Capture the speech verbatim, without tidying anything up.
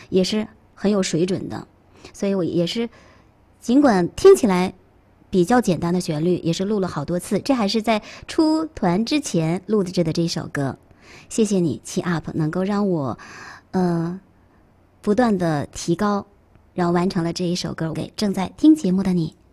也是很有水准的。所以我也是，尽管听起来比较简单的旋律，也是录了好多次。这还是在出团之前录制的这首歌。谢谢你七 up 能够让我呃不断的提高，然后完成了这一首歌给正在听节目的你。